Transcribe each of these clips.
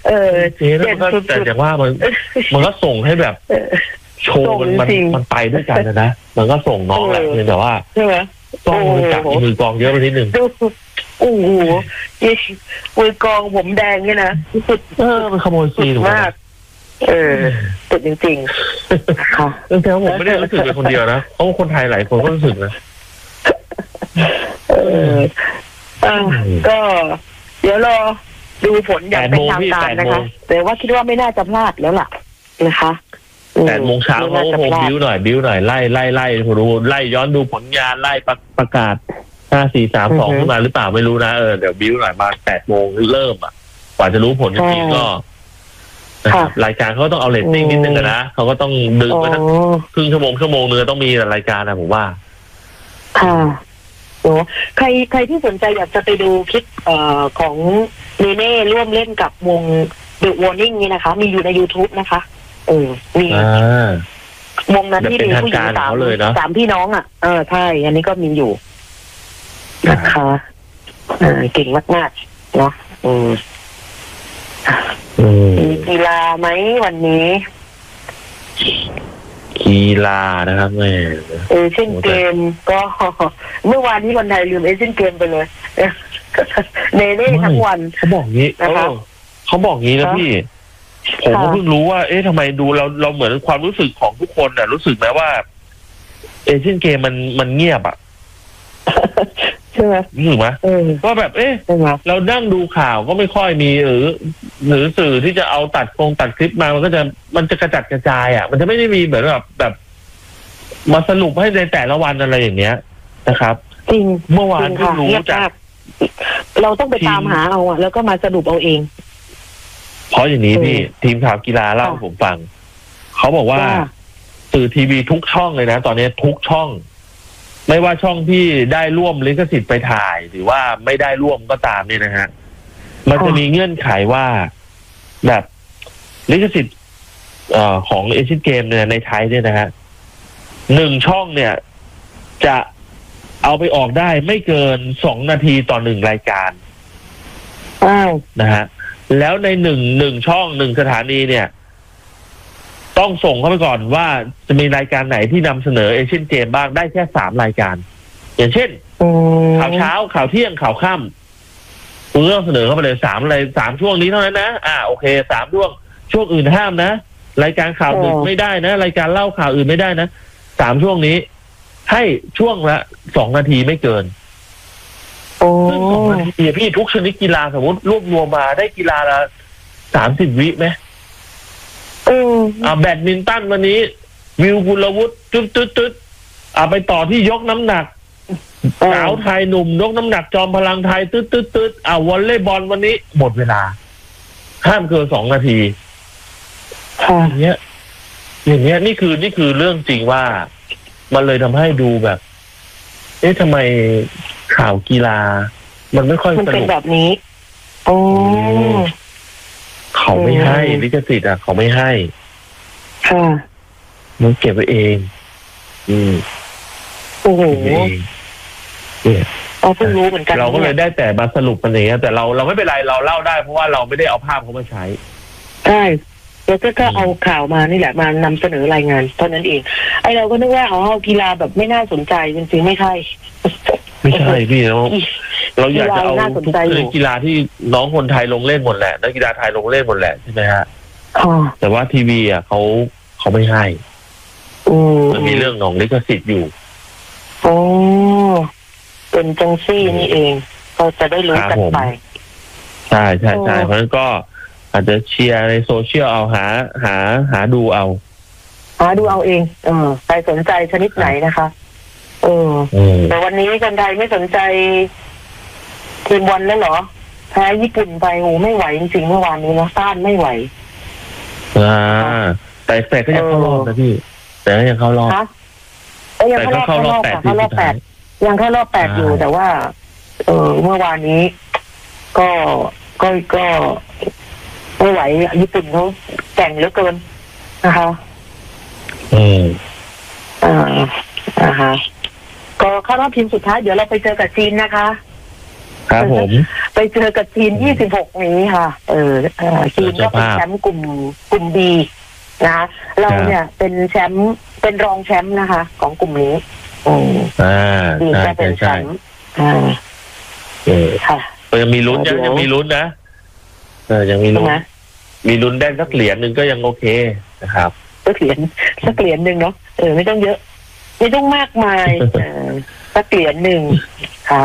เจ๊แล้วมันก็แต่อย่างว่ามันก็ส่งให้แบบโชว์มันไปด้วยกันนะมันก็ส่งน้องแหละแต่ว่าต้องมือจับมือกองเยอะไปนิดนึงโอ้โหมือกองผมแดงเนี่ยนะสุดมันขโมยซีนมากสุดจริงๆค่ะแต่ผมไม่ได้รู้สึกเป็นคนเดียวนะเพราะคนไทยหลายคนก็รู้สึกนะก็เดี๋ยวรอดูผลอย่างเป็นทางการนะคะแต่ว่าคิดว่าไม่น่าจะพลาดแล้วล่ะนะคะ 8 โมงเช้าเขาโฮมบิ้วหน่อยไล่ดูไล่ย้อนดูผลงานไล่ประกาศ5 4 3 2ขึ้นมาหรือเปล่าไม่รู้นะเดี๋ยวบิ้วหน่อยมา8 โมงเริ่มกว่าจะรู้ผลจริงก็รายการเขาต้องเอาเรตติ้งนิดนึงนะเขาก็ต้องดึงไปสักครึ่งชั่วโมงนึงต้องมีรายการนะผมว่าค่ะใครที่สนใจอยากจะไปดูคลิปของเนเน่ร่วมเล่นกับวง The Warning นี่นะคะมีอยู่ใน YouTube นะคะมีวงนั้นที่มีผู้หญิง3 พี่น้องใช่อันนี้ก็มีอยู่นะคะเก่งมากๆเนาะมีกีฬาไหมวันนี้กีฬานะครับแม่เช่นเกมก็เมื่อวานนี้คนไทยลืมเอเชียนเกมไปเลยเน่ทั้งวันเขาบอกงี้เขาบอกงี้นะพี่ผมก็เพิ่งรู้ว่าทำไมดูเราเหมือนความรู้สึกของทุกคนรู้สึกไหมว่าเอเชียนเกมมันเงียบใช่ไหมรู้สึกไหมว่าแบบเรานั่งดูข่าวก็ไม่ค่อยมีหรือสื่อที่จะเอาตัดคลิปมามันจะกระจัดกระจายมันจะไม่ได้มีเหมือนแบบมาสรุปให้ในแต่ละวันอะไรอย่างเงี้ยนะครับจริงเมื่อวานที่รู้จากเราต้องไปตามหาเอาแล้วก็มาสรุปเอาเองเพราะอย่างนี้พี่ทีมข่าวกีฬาเล่าให้ผมฟังเขาบอกว่าสื่อทีวีทุกช่องเลยนะตอนนี้ทุกช่องไม่ว่าช่องที่ได้ร่วมลิขสิทธิ์ไปถ่ายหรือว่าไม่ได้ร่วมก็ตามเนี่ยนะฮะมันจะมีเงื่อนไขว่าแบบลิขสิทธิ์ของเอเชียนเกมเนี่ยในไทยเนี่ยนะฮะ1 ช่องเนี่ยจะเอาไปออกได้ไม่เกิน2 นาทีต่อ1 รายการนะฮะแล้วในหนึ่งช่อง1 สถานีเนี่ยต้องส่งเข้าไปก่อนว่าจะมีรายการไหนที่นำเสนอเอเชียนเกมบ้างได้แค่3 รายการอย่างเช่นข่าวเช้าข่าวเที่ยงข่าวค่ำคุณต้องเสนอเข้าไปเลย3 ช่วงนี้เท่านั้นนะโอเค3 ช่วงอื่นห้ามนะรายการข่าวดึกไม่ได้นะรายการเล่าข่าวอื่นไม่ได้นะ3 ช่วงนี้ให้ช่วงละ2 นาทีไม่เกินซึ่ง2 นาทีพี่ทุกชนิดกีฬาสมมติรวบรวมมาได้กีฬาละ30 วิไหมแบดมินตันวันนี้วิวกุลวุฒิตึ๊ดไปต่อที่ยกน้ำหนักสาวไทยหนุ่มยกน้ำหนักจอมพลังไทยตึ๊ดวอลเลย์บอลวันนี้หมดเวลาห้ามเกิน2 นาทีอย่างเงี้ยนี่คือเรื่องจริงว่ามันเลยทำให้ดูแบบทำไมข่าวกีฬามันไม่ค่อยสนุกมันเป็นแบบนี้เขาไม่ให้ลิขสิทธิ์เขาไม่ให้มันเก็บไว้เองโอ้โหเราเพิ่งรู้เหมือนกันเราก็เลยได้แต่มาสรุปกันเองแต่เราไม่เป็นไรเราเล่าได้เพราะว่าเราไม่ได้เอาภาพเขามาใช้ใช่แล้วก็เอาข่าวมานี่แหละมานำเสนอรายงานเท่านั้นเองเราก็นึกว่ากีฬาแบบไม่น่าสนใจจริงๆไม่ใช่พี่เราอยากจะเอาทุกกีฬาที่น้องคนไทยลงเล่นหมดแหละนักกีฬาไทยลงเล่นหมดแหละใช่ไหมฮะแต่ว่าทีวีเขาไม่ให้มันมีเรื่องของลิขสิทธิ์อยู่เป็นจังซี่นี่เองเราจะได้รู้กันไปใช่เพราะฉะนั้นก็อาจจะเชียร์ในโซเชียลเอาหาดูเอาเองใครสนใจชนิดไหนนะคะแต่วันนี้คนไทยไม่สนใจทีมบอลแล้วเหรอแพ้ญี่ปุ่นไปไม่ไหวจริงๆเมื่อวานนี้นะต้านไม่ไหวแต่ก็ยังเข้ารอบนะพี่แต่ก็ยังเข้ารอบแต่ก็เข้ารอบ8ยังเข้ารอบ8อยู่แต่ว่าเมื่อวานนี้ก็ไม่ไหวญี่ปุ่นเขาแข่งเหลือเกินนะคะก็เข้ารอบทีมสุดท้ายเดี๋ยวเราไปเจอกับจีนนะคะครับผมไปเจอกับจีน26นี้ค่ะจีนก็เป็นแชมป์กลุ่มดีนะเราเนี่ยเป็นแชมป์เป็นรองแชมป์นะคะ ของกลุ่มนี้จีนก็เป็นแชมป์ค่ะยังมีลุ้นยังมีลุ้นนะยังมีลุ้นมีลุ้นได้สักเหรียญหนึ่งก็ยังโอเคนะครับสักเหรียญหนึ่งเนาะไม่ต้องเยอะไม่ต้องมากมายสักเหรียญหนึ่งค่ะ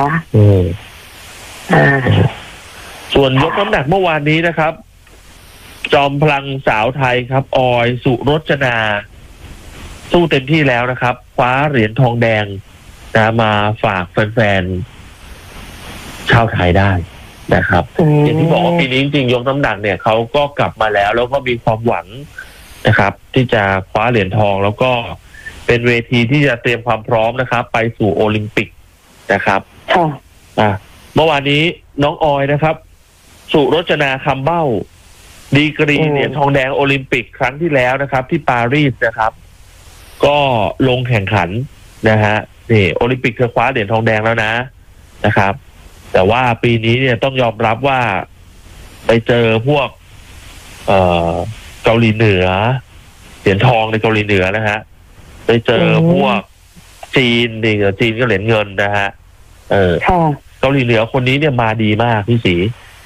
ส่วนยกน้ำหนักเมื่อวานนี้นะครับ จอมพลังสาวไทยครับออยสุรจนาสู้เต็มที่แล้วนะครับคว้าเหรียญทองแดงมาฝากแฟนๆชาวไทยได้นะครับอย่างที่บอกว่าปีนี้จริงๆยกน้ำหนักเนี่ยเขาก็กลับมาแล้วก็มีความหวังนะครับที่จะคว้าเหรียญทองแล้วก็เป็นเวทีที่จะเตรียมความพร้อมนะครับไปสู่โอลิมปิกนะครับเมื่อวานนี้น้องออยนะครับสุรจนาคำเบ้าดีกรีเหรียญทองแดงโอลิมปิกครั้งที่แล้วนะครับที่ปารีสนะครับก็ลงแข่งขันนะฮะนี่โอลิมปิกเธอคว้าเหรียญทองแดงแล้วนะครับแต่ว่าปีนี้เนี่ยต้องยอมรับว่าไปเจอพวกเกาหลีเหนือเหรียญทองในเกาหลีเหนือนะฮะไปเจอพวกจีนจีนก็เหรียญเงินนะฮะเกาหลีเหนือคนนี้เนี่ยมาดีมากพี่ศรี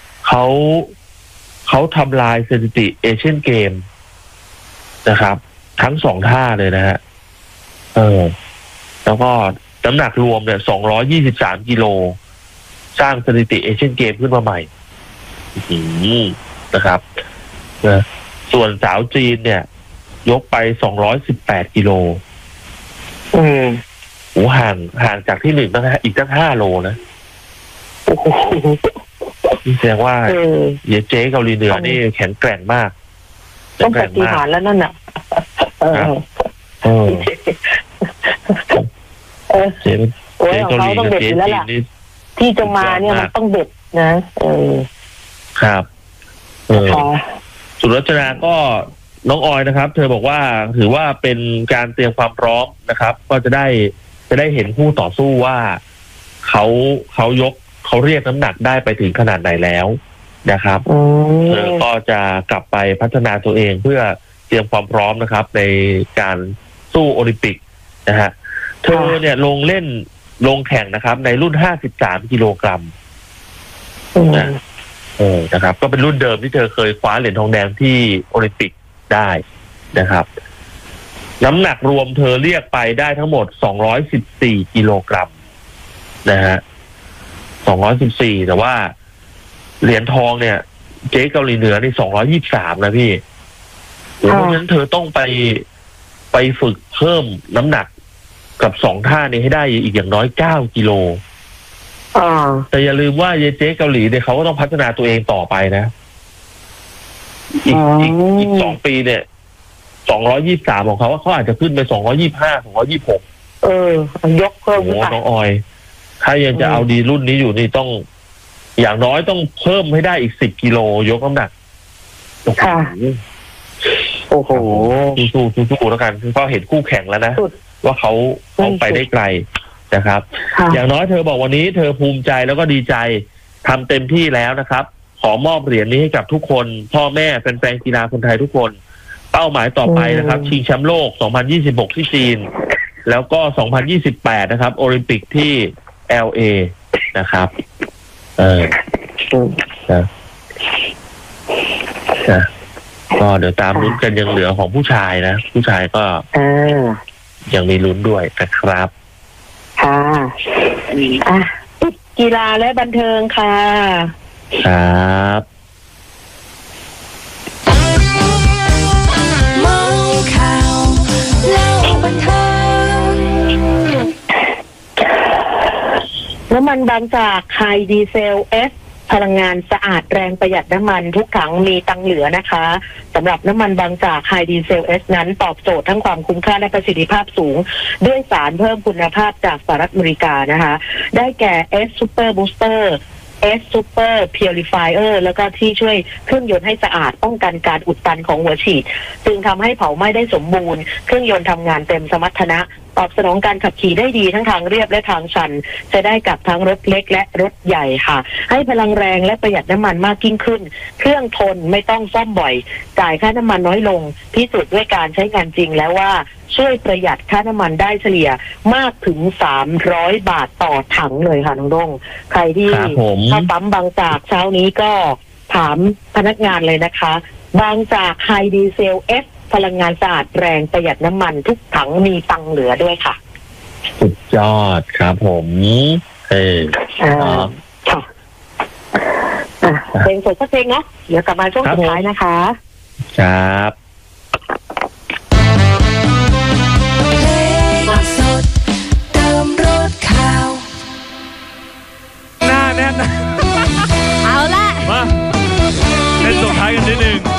เขาทำลายสถิติเอเชียนเกมนะครับทั้ง2ท่าเลยนะฮะแล้วก็น้ำหนักรวมเนี่ย223กิโลสร้างสถิติเอเชียนเกมขึ้นมาใหม่นะครับส่วนสาวจีนเนี่ยยกไป218กิโลโอ้ห่างจากที่1นะฮะอีกตั้ง5โลนะโอ้โหแสดงว่าเจ๊เกาหลีเหนือนี่แข็งแกร่งมากต้องปฏิหารแล้วนั่นน่ะเจ๊เกาหลีกับเจ๊จีนนี่ที่จะมาเนี่ยมันต้องเด็ดนะครับสุรจนาก็น้องออยนะครับเธอบอกว่าถือว่าเป็นการเตรียมความพร้อมนะครับก็จะได้เห็นคู่ต่อสู้ว่าเขาเรียกน้ำหนักได้ไปถึงขนาดไหนแล้วนะครับเธอก็จะกลับไปพัฒนาตัวเองเพื่อเตรียมความพร้อมนะครับในการสู้โอลิมปิกนะฮะเธอเนี่ยลงแข่งนะครับในรุ่น53กิโลกรัมนะครับก็เป็นรุ่นเดิมที่เธอเคยคว้าเหรียญทองแดงที่โอลิมปิกได้นะครับน้ำหนักรวมเธอเรียกไปได้ทั้งหมด214กิโลกรัมนะฮะ214แต่ว่าเหรียญทองเนี่ยเจ๊เกาหลีเหนือนี่223นะพี่เพราะฉะนั้นเธอต้องไปฝึกเพิ่มน้ำหนักกับ2ท่านี้ให้ได้อีกอย่างน้อย9กิโลแต่อย่าลืมว่าเจ๊เกาหลีเนี่ยเขาก็ต้องพัฒนาตัวเองต่อไปนะอีก2ปีเนี่ย223ของเขาอาจจะขึ้นไป225 226ยกเพิ่มโอ้น้องออยถ้ายังจะเอาดีรุ่นนี้อยู่นี่ต้องอย่างน้อยต้องเพิ่มให้ได้อีก10กิโลยกน้ำหนักค่ะโอ้โหสู้แล้วกันเพราะเห็นคู่แข่งแล้วนะว่าเขาไปได้ไกลนะครับอย่างน้อยเธอบอกวันนี้เธอภูมิใจแล้วก็ดีใจทำเต็มที่แล้วนะครับขอมอบเหรียญนี้ให้กับทุกคนพ่อแม่แฟนๆกีฬาคนไทยทุกคนเป้าหมายต่อไปนะครับชิงแชมป์โลก2026ที่จีนแล้วก็2028นะครับโอลิมปิกที่ LA นะครับก็เดี๋ยวตามลุ้นกันยังเหลือของผู้ชายนะผู้ชายก็ยังมีลุ้นด้วยนะครับค่ะกีฬาและบันเทิงค่ะครับเมาข่าวเล่าบันเทิงน้ำมันบางจากไฮดีเซล S พลังงานสะอาดแรงประหยัดน้ำมันทุกถังมีตังเหลือนะคะสำหรับน้ำมันบางจากไฮดีเซล S นั้นตอบโจทย์ทั้งความคุ้มค่าและประสิทธิภาพสูงด้วยสารเพิ่มคุณภาพจากสหรัฐอเมริกานะคะได้แก่ S Super Booster S Super Purifier แล้วก็ที่ช่วยเครื่องยนต์ให้สะอาดป้องกันการอุดตันของหัวฉีดจึงทำให้เผาไหม้ได้สมบูรณ์เครื่องยนต์ทำงานเต็มสมรรถนะตอบสนองการขับขี่ได้ดีทั้งทางเรียบและทางชันจะได้กับทั้งรถเล็กและรถใหญ่ค่ะให้พลังแรงและประหยัดน้ำมันมากยิ่งขึ้นเครื่องทนไม่ต้องซ่อมบ่อยจ่ายค่าน้ำมันน้อยลงพิสูจน์ด้วยการใช้งานจริงแล้วว่าช่วยประหยัดค่าน้ำมันได้เฉลี่ยมากถึง300 บาทต่อถังเลยค่ะน้องด้งใครที่เข้าปั๊มบางจากเช้านี้ก็ถามพนักงานเลยนะคะบางจากไฮดีเซล F พลังงานสะอาดแรงประหยัดน้ำมันทุกถังมีตังเหลือด้วยค่ะสุดยอดครับผมค่ะเพลงสดสักเพลงเนาะเดี๋ยวกลับมาช่วงสุดท้ายนะคะครับ